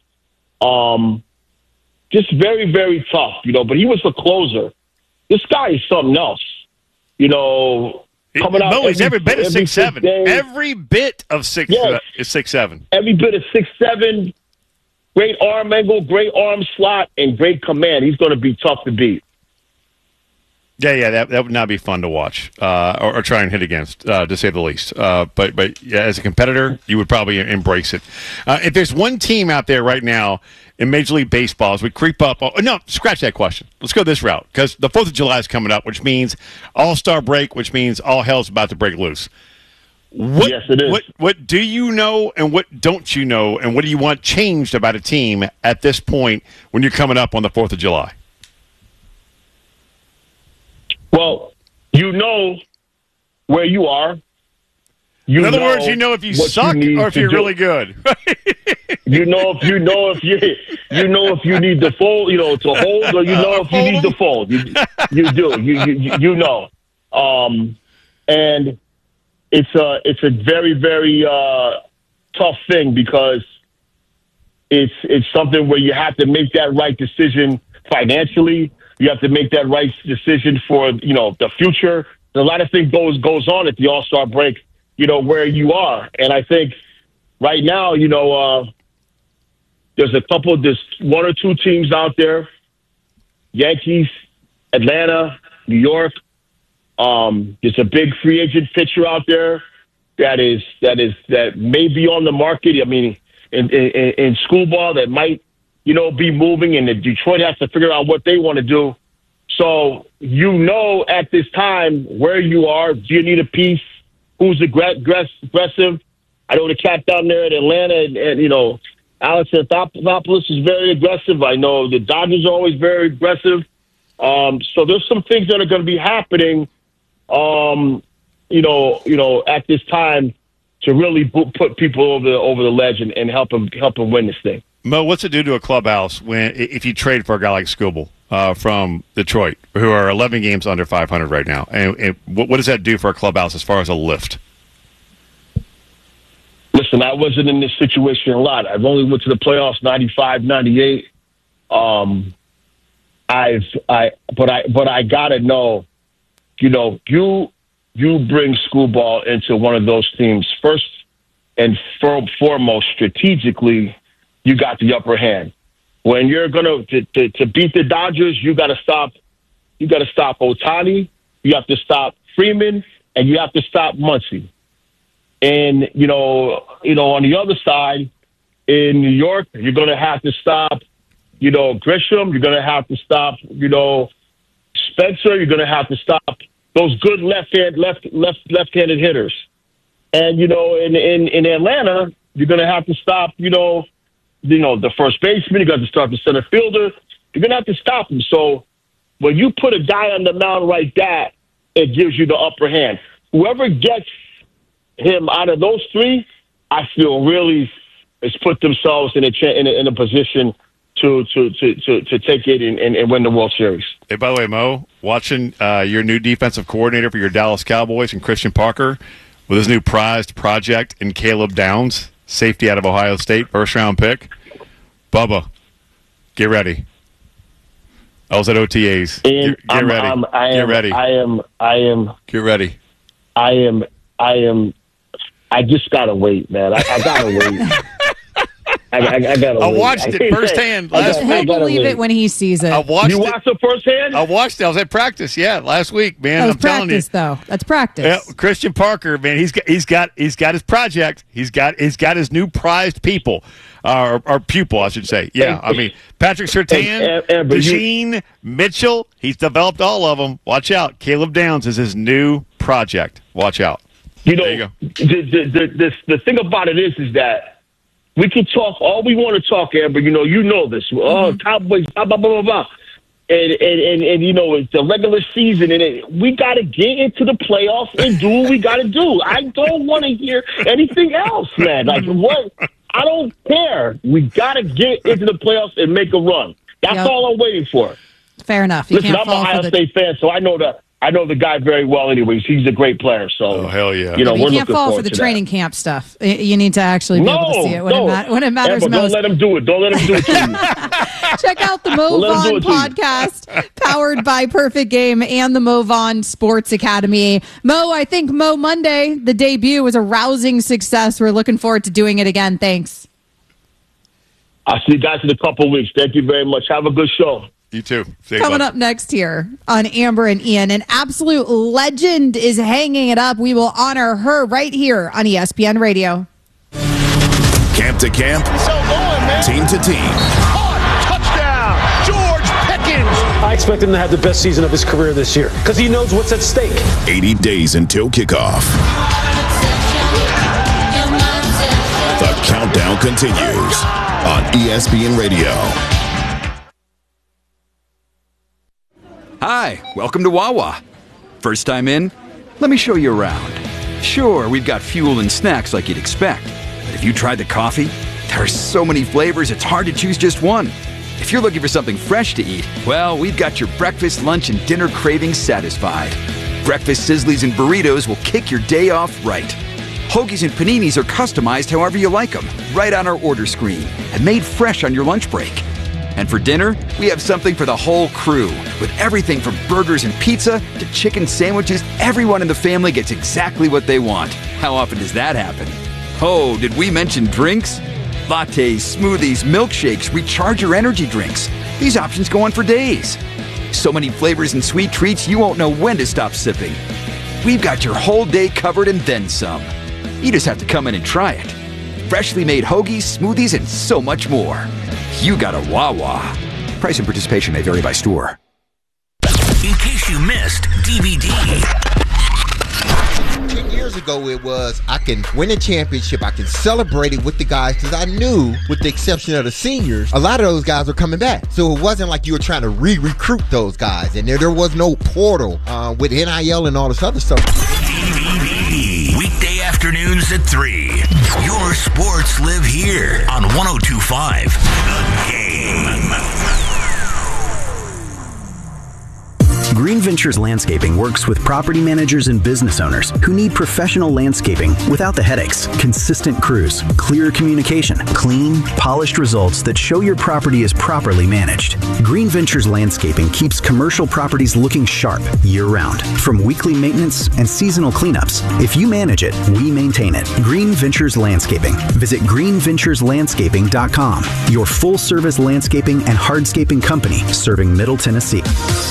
[SPEAKER 5] Just very, very tough, but he was the closer. This guy is something else, coming out.
[SPEAKER 3] He's every bit of 6'7". Every bit of 6'7".
[SPEAKER 5] Every bit of 6'7". Great arm angle, great arm slot, and great command. He's going to be tough to beat.
[SPEAKER 3] Yeah, that would not be fun to watch or try and hit against, to say the least. But yeah, as a competitor, you would probably embrace it. If there's one team out there right now in Major League Baseball, as we creep up, scratch that question. Let's go this route, because the 4th of July is coming up, which means All-Star break, which means all hell's about to break loose.
[SPEAKER 5] Yes, it is.
[SPEAKER 3] What do you know and what don't you know, and what do you want changed about a team at this point when you're coming up on the 4th of July?
[SPEAKER 5] Well, you know where you are.
[SPEAKER 3] In other words, you know if you suck or if you're really good.
[SPEAKER 5] You know if you need to fold, to hold, or you know if you need to fold. You do. You know. And it's a very, very tough thing because it's something where you have to make that right decision financially. You have to make that right decision for the future. A lot of things goes on at the All-Star break. Where you are. And I think right now, there's one or two teams out there, Yankees, Atlanta, New York. There's a big free agent pitcher out there that may be on the market. I mean, in school ball that might, be moving, and Detroit has to figure out what they want to do. So, at this time where you are, do you need a piece? Who's aggressive? I know the cat down there in Atlanta, and Alex Anthopoulos is very aggressive. I know the Dodgers are always very aggressive. So there's some things that are going to be happening, at this time to really put people over the ledge and help them win this thing.
[SPEAKER 3] Mo, what's it do to a clubhouse if you trade for a guy like Skubal from Detroit, who are 11 games under 500 right now? And what does that do for a clubhouse as far as a lift?
[SPEAKER 5] Listen, I wasn't in this situation a lot. I've only went to the playoffs 95, 98. But I gotta know, you bring Skubal into one of those teams first and foremost strategically. You got the upper hand. When you're gonna to beat the Dodgers, you got to stop Ohtani, you have to stop Freeman, and you have to stop Muncy. And on the other side, in New York, you're gonna have to stop Grisham. You're gonna have to stop Spencer. You're gonna have to stop those good left-handed hitters. And in Atlanta, you're gonna have to stop the first baseman. You got to start the center fielder. You're going to have to stop him. So when you put a guy on the mound like that, it gives you the upper hand. Whoever gets him out of those three, I feel really has put themselves in a position to take it and win the World Series.
[SPEAKER 3] Hey, by the way, Mo, watching your new defensive coordinator for your Dallas Cowboys and Christian Parker with his new prized project in Caleb Downs, safety out of Ohio State, first-round pick. Bubba, get ready. I was at OTAs. Get ready. Get ready. Get ready.
[SPEAKER 5] I just gotta wait, man. I gotta wait. I gotta wait.
[SPEAKER 3] I watched it firsthand last week.
[SPEAKER 2] He'll believe it when he sees it.
[SPEAKER 5] You watched it firsthand?
[SPEAKER 3] I watched it. I was at practice, last week, man.
[SPEAKER 2] That was
[SPEAKER 3] I'm telling you.
[SPEAKER 2] though. That's practice.
[SPEAKER 3] Yeah, Christian Parker, man, he's got his project. He's got his new prized people, or pupil, I should say. Yeah, I mean Patrick Surtain, DeJean, Mitchell. He's developed all of them. Watch out. Caleb Downs is his new project. Watch out.
[SPEAKER 5] There you go. The thing about it is that we can talk all we want to talk, Amber. You know this. Oh, Cowboys, blah, blah, blah, blah, blah. And it's the regular season, and we got to get into the playoffs and do what we got to do. I don't want to hear anything else, man. Like, what? I don't care. We got to get into the playoffs and make a run. That's all I'm waiting for.
[SPEAKER 2] Fair enough.
[SPEAKER 5] Listen, I'm an Ohio State fan, so I know the guy very well anyways. He's a great player. So,
[SPEAKER 3] hell yeah.
[SPEAKER 2] You can't fall for the training camp stuff. You need to actually be able to see it when it matters
[SPEAKER 5] Amber,
[SPEAKER 2] most.
[SPEAKER 5] Don't let him do it. Don't let him do it to you.
[SPEAKER 2] Check out the Mo Vaughn podcast, powered by Perfect Game and the Mo Vaughn Sports Academy. Mo, I think Mo Monday, the debut, was a rousing success. We're looking forward to doing it again. Thanks.
[SPEAKER 5] I'll see you guys in a couple of weeks. Thank you very much. Have a good show.
[SPEAKER 3] You too.
[SPEAKER 2] Coming up next here on Amber and Ian, an absolute legend is hanging it up. We will honor her right here on ESPN Radio.
[SPEAKER 6] Camp to camp, team to team.
[SPEAKER 7] Touchdown, George Pickens. I expect him to have the best season of his career this year because he knows what's at stake.
[SPEAKER 6] 80 days until kickoff. The countdown continues on ESPN Radio.
[SPEAKER 8] Hi, welcome to Wawa.
[SPEAKER 4] First time in? Let me show you around. Sure, we've got fuel and snacks like you'd expect. But if you tried the coffee, there are so many flavors it's hard to choose just one. If you're looking for something fresh to eat, well, we've got your breakfast, lunch, and dinner cravings satisfied. Breakfast sizzlies and burritos will kick your day off right. Hoagies and paninis are customized however you like them, right on our order screen, and made fresh on your lunch break. And for dinner, we have something for the whole crew. With everything from burgers and pizza to chicken sandwiches, everyone in the family gets exactly what they want. How often does that happen? Oh, did we mention drinks? Lattes, smoothies, milkshakes, recharger energy drinks. These options go on for days. So many flavors and sweet treats you won't know when to stop sipping. We've got your whole day covered and then some. You just have to come in and try it. Freshly made hoagies, smoothies, and so much more. You got a Wawa. Price and participation may vary by store.
[SPEAKER 16] In case you missed DVD.
[SPEAKER 8] 10 years ago it was, I can win a championship, I can celebrate it with the guys, because I knew, with the exception of the seniors, a lot of those guys were coming back. So it wasn't like you were trying to re-recruit those guys, and there was no portal with NIL and all this other stuff.
[SPEAKER 16] DVD. Weekday afternoons at 3. Your sports live here on 102.5 The Game.
[SPEAKER 9] Green Ventures Landscaping works with property managers and business owners who need professional landscaping without the headaches, consistent crews, clear communication, clean, polished results that show your property is properly managed. Green Ventures Landscaping keeps commercial properties looking sharp year-round, from weekly maintenance and seasonal cleanups. If you manage it, we maintain it. Green Ventures Landscaping. Visit greenventureslandscaping.com, your full-service landscaping and hardscaping company serving Middle Tennessee.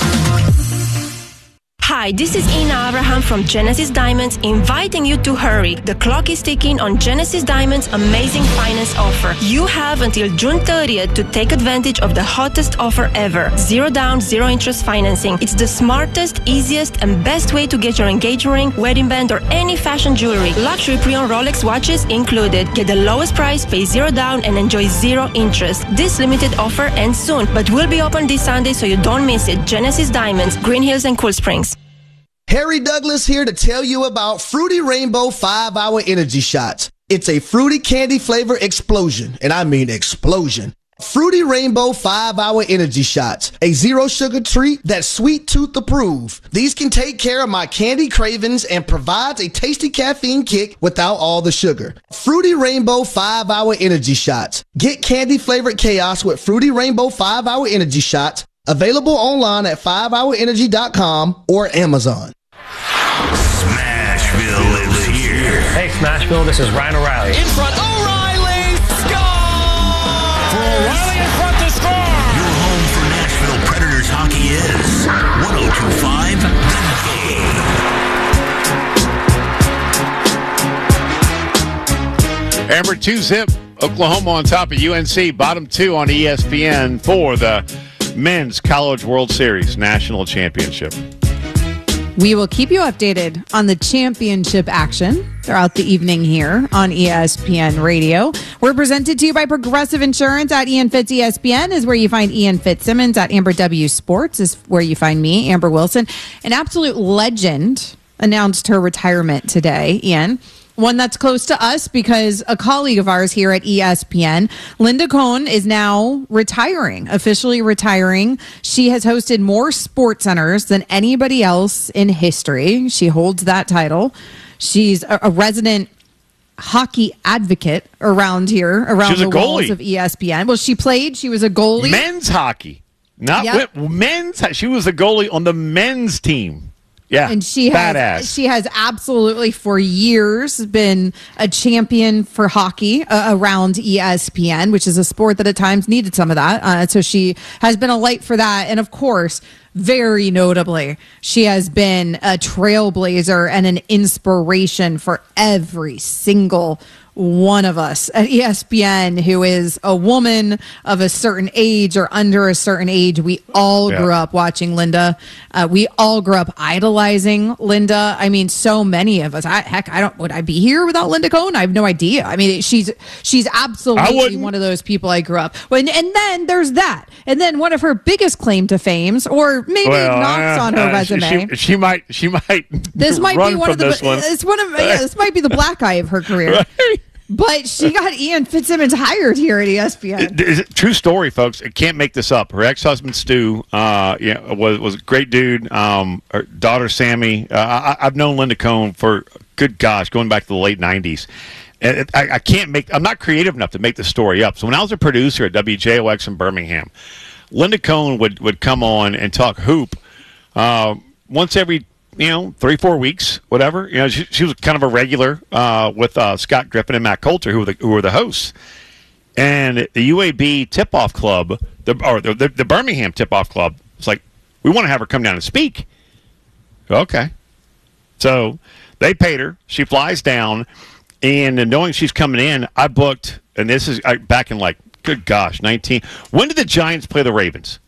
[SPEAKER 10] Hi, this is Ina Abraham from Genesis Diamonds, inviting you to hurry. The clock is ticking on Genesis Diamonds' amazing finance offer. You have until June 30th to take advantage of the hottest offer ever. 0 down, 0 interest financing. It's the smartest, easiest, and best way to get your engagement ring, wedding band, or any fashion jewelry. Luxury pre-owned Rolex watches included. Get the lowest price, pay 0 down, and enjoy 0 interest. This limited offer ends soon, but will be open this Sunday, so you don't miss it. Genesis Diamonds, Green Hills and Cool Springs.
[SPEAKER 11] Harry Douglas here to tell you about Fruity Rainbow 5-Hour Energy Shots. It's a fruity candy flavor explosion, and I mean explosion. Fruity Rainbow 5-Hour Energy Shots, a zero sugar treat that's sweet tooth approved. These can take care of my candy cravings and provides a tasty caffeine kick without all the sugar. Fruity Rainbow 5-Hour Energy Shots. Get candy flavored chaos with Fruity Rainbow 5-Hour Energy Shots. Available online at 5hourenergy.com or Amazon.
[SPEAKER 16] Smashville lives here.
[SPEAKER 12] Hey, Smashville, this is Ryan O'Reilly.
[SPEAKER 31] In front, O'Reilly, score! For O'Reilly in front to score!
[SPEAKER 16] Your home for Nashville Predators hockey is 102.5 The Game.
[SPEAKER 3] Amber 2-zip, Oklahoma on top of UNC, bottom 2 on ESPN for the Men's College World Series National Championship.
[SPEAKER 2] We will keep you updated on the championship action throughout the evening here on ESPN Radio. We're presented to you by Progressive Insurance. At Ian Fitz ESPN is where you find Ian Fitzsimmons. At Amber W Sports is where you find me, Amber Wilson. An absolute legend announced her retirement today, Ian. One that's close to us because a colleague of ours here at ESPN, Linda Cohn, is now retiring, officially retiring. She has hosted more Sports Centers than anybody else in history. She holds that title. She's a resident hockey advocate around here, around the walls of ESPN. Well, she was a goalie.
[SPEAKER 3] Men's hockey. Not men's. She was a goalie on the men's team. Yeah,
[SPEAKER 2] and she has absolutely for years been a champion for hockey around ESPN, which is a sport that at times needed some of that. So she has been a light for that. And of course, very notably, she has been a trailblazer and an inspiration for every single one of us at ESPN who is a woman of a certain age or under a certain age. We all grew up watching Linda. We all grew up idolizing Linda. I mean, so many of us. Would I be here without Linda Cohn? I have no idea. I mean, she's absolutely one of those people I grew up. And then there's that. And then one of her biggest claim to fames, or maybe knocks on her resume.
[SPEAKER 3] She might.
[SPEAKER 2] This might be one of the.
[SPEAKER 3] This one.
[SPEAKER 2] It's one of. Yeah, this might be the black eye of her career.
[SPEAKER 3] Right.
[SPEAKER 2] But she got Ian Fitzsimmons hired here at ESPN.
[SPEAKER 3] True story, folks. I can't make this up. Her ex-husband Stu, was a great dude. Her daughter Sammy. I've known Linda Cohn for good gosh, going back to the late '90s. And I can't make. I'm not creative enough to make the story up. So when I was a producer at WJOX in Birmingham, Linda Cohn would come on and talk hoop once every 3-4 weeks, whatever. She was kind of a regular with Scott Griffin and Matt Coulter, who were the hosts. And the UAB tip-off club, the Birmingham tip-off club, it's like, we want to have her come down and speak. Okay. So they paid her. She flies down. And knowing she's coming in, I booked, and this is back in good gosh, 19. When did the Giants play the Ravens?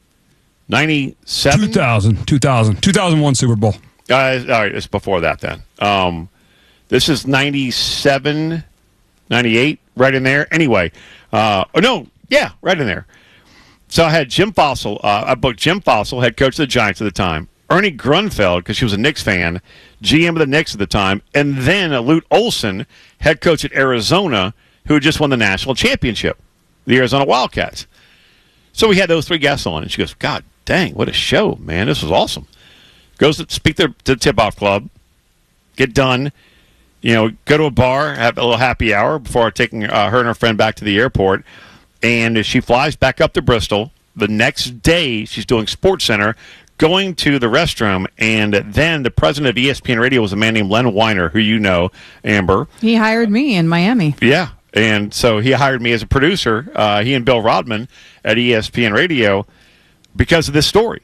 [SPEAKER 3] 97?
[SPEAKER 13] 2001 Super Bowl.
[SPEAKER 3] All right, it's before that then. This is 97, 98, right in there. Anyway, right in there. So I had Jim Fossil. I booked Jim Fossil, head coach of the Giants at the time. Ernie Grunfeld, because she was a Knicks fan, GM of the Knicks at the time. And then Lute Olson, head coach at Arizona, who had just won the national championship, the Arizona Wildcats. So we had those three guests on, and she goes, God dang, what a show, man. This was awesome. Goes to speak to the tip-off club, get done, go to a bar, have a little happy hour before taking her and her friend back to the airport. And she flies back up to Bristol. The next day, she's doing SportsCenter, going to the restroom, and then the president of ESPN Radio was a man named Len Weiner, who you know, Amber.
[SPEAKER 2] He hired me in Miami.
[SPEAKER 3] Yeah, and so he hired me as a producer, he and Bill Rodman at ESPN Radio, because of this story.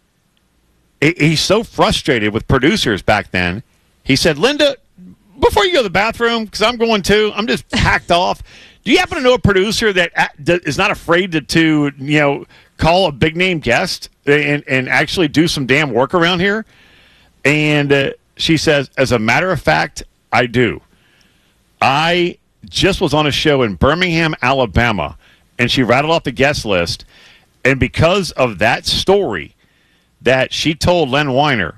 [SPEAKER 3] He's so frustrated with producers back then. He said, Linda, before you go to the bathroom, because I'm going to, I'm just hacked off. Do you happen to know a producer that is not afraid to call a big-name guest and actually do some damn work around here? And she says, as a matter of fact, I do. I just was on a show in Birmingham, Alabama, and she rattled off the guest list. And because of that story that she told Len Weiner,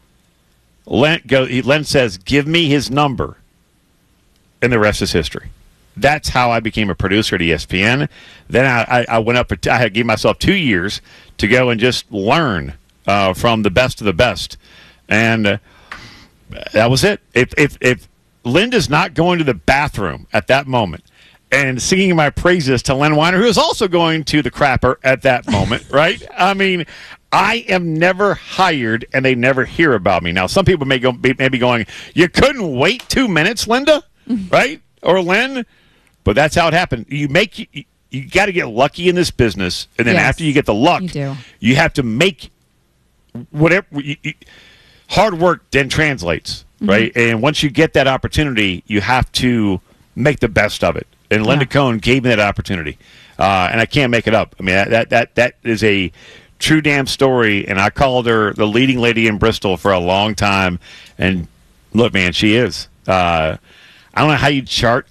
[SPEAKER 3] Len says, give me his number, and the rest is history. That's how I became a producer at ESPN. Then I went up. I gave myself 2 years to go and just learn from the best of the best, and that was it. If Linda's not going to the bathroom at that moment and singing my praises to Len Weiner, who is also going to the crapper at that moment, right? I mean, I am never hired, and they never hear about me. Now, some people may be going, you couldn't wait 2 minutes, Linda, right? Or Len? But that's how it happened. You got to get lucky in this business, and then after you get the luck, you have to make whatever. Hard work then translates, right? And once you get that opportunity, you have to make the best of it. And Linda Cohn gave me that opportunity, and I can't make it up. I mean, that is a true damn story, and I called her the leading lady in Bristol for a long time. And look, man, she is. I don't know how you chart